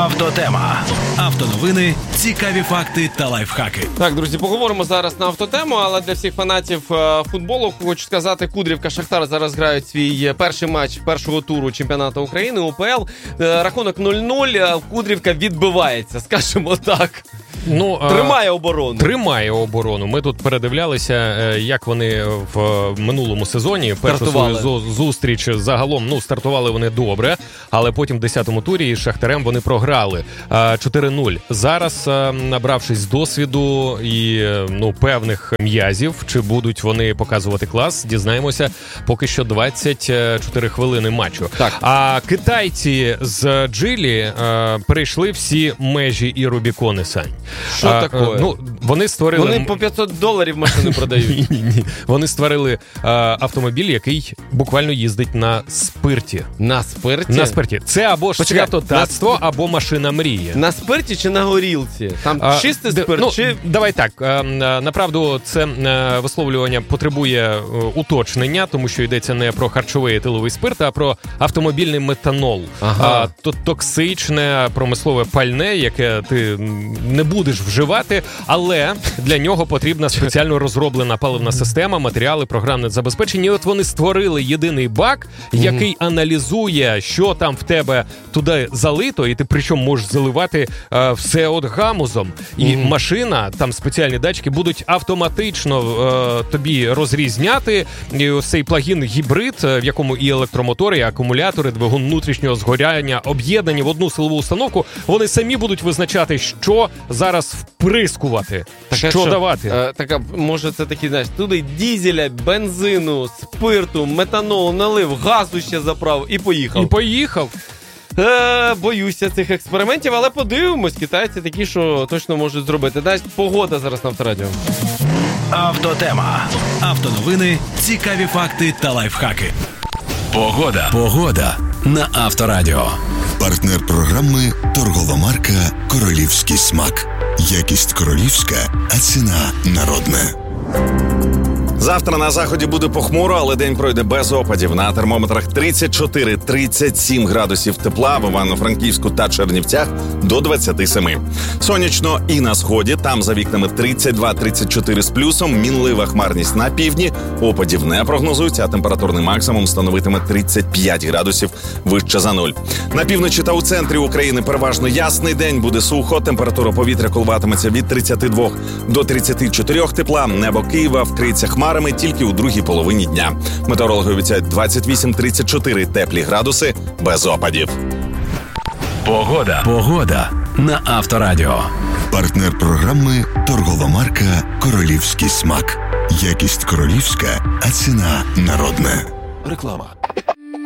Автотема. Автоновини, цікаві факти та лайфхаки. Так, друзі, поговоримо зараз на автотему, але для всіх фанатів футболу хочу сказати, Кудрівка, Шахтар зараз грають свій перший матч першого туру чемпіонату України, УПЛ. Рахунок 0-0, Кудрівка відбивається, скажімо так. Тримає оборону. Тримає оборону. Ми тут передивлялися, як вони в минулому сезоні першу свою зустріч загалом, стартували вони добре, але потім в 10-му турі із Шахтарем вони програли 4-0. Зараз, набравшись досвіду і певних м'язів, чи будуть вони показувати клас, дізнаємося поки що 24 хвилини матчу. Так. А китайці з Джилі перейшли всі межі і Рубікони, Сань. Що таке? Вони створили... Вони по $500 машини продають. Ні. Вони створили автомобіль, який буквально їздить на спирті. На спирті? На спирті. Це або ж святотатство, або машина мрії. На спирті чи на горілці? Там чистий спирт чи... Давай так, направду це висловлювання потребує уточнення, тому що йдеться не про харчовий етиловий спирт, а про автомобільний метанол. Ага. Токсичне промислове пальне, яке ти не будеш вживати, але для нього потрібна спеціально розроблена паливна система, матеріали, програмне забезпечення. І от вони створили єдиний бак, який аналізує, що там в тебе туди залито, і ти причому можеш заливати все от гамузом. І машина, там спеціальні датчики, будуть автоматично тобі розрізняти. І ось цей плагін-гібрид, в якому і електромотори, і акумулятори, двигун внутрішнього згоряння об'єднані в одну силову установку, вони самі будуть визначати, що зараз вприскувати, що давати. Може це такі, знаєш, туди дізеля, бензину, спирту, метанолу налив, газу ще заправив і поїхав. Боюся цих експериментів, але подивимось, китайці такі, що точно можуть зробити. Дасть погода зараз на Авторадіо. Автотема. Автоновини, цікаві факти та лайфхаки. Погода на Авторадіо. Партнер програми – торгова марка «Королівський смак». Якість королівська, а ціна народна. Завтра на заході буде похмуро, але день пройде без опадів. На термометрах 34-37 градусів тепла, в Івано-Франківську та Чернівцях до 27. Сонячно і на сході, там за вікнами 32-34 з плюсом, мінлива хмарність на півдні, опадів не прогнозується, а температурний максимум становитиме 35 градусів вище за нуль. На півночі та у центрі України переважно ясний день, буде сухо, температура повітря коливатиметься від 32 до 34 тепла, небо Києва вкриється хмарами тільки у другій половині дня. Метеорологи обіцяють 28-34 теплі градуси без опадів. Погода на Авторадіо. Партнер програми – торгова марка «Королівський смак». Якість королівська, а ціна народна. Реклама.